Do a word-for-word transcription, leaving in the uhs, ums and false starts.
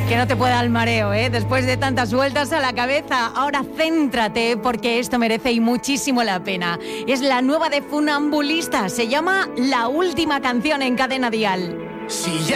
Que no te pueda dar el mareo, ¿eh? Después de tantas vueltas a la cabeza. Ahora céntrate, porque esto merece y muchísimo la pena. Es la nueva de Funambulista. Se llama La Última Canción en Cadena Dial. Si ya